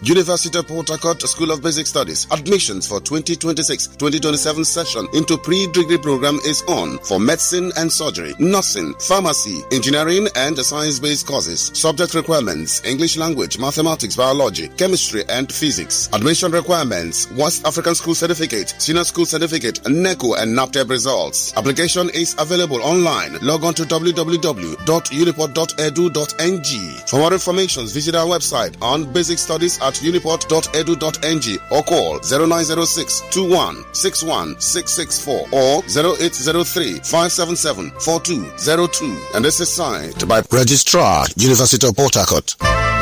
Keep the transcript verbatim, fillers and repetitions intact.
University of Port Harcourt School of Basic Studies. Admissions for twenty twenty-six twenty twenty-seven session into pre-degree program is on for medicine and surgery, nursing, pharmacy, engineering and science-based courses. Subject requirements: English language, mathematics, biology, chemistry and physics. Admission requirements: West African School Certificate, Senior School Certificate, NECO and NAPTEP results. Application is available online. Log on to w w w dot uniport dot e d u dot n g. For more information, visit our website on basic studies at uniport dot e d u dot n g or call zero nine zero six two one six one six six four or zero eight zero three five seven seven four two zero two. And this is signed by Registrar, University of Port Harcourt.